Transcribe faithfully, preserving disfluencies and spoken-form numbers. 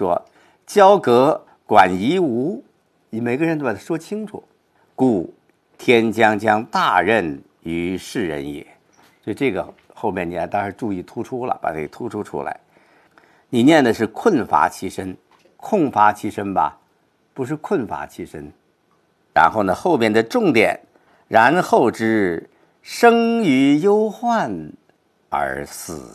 说交隔管夷吾，你每个人都把它说清楚。故天将降大任于世人也。所以这个后面你要当然注意突出了，把这个突出出来。你念的是困乏其身，空乏其身吧，不是困乏其身。然后呢，后面的重点，然后之生于忧患而死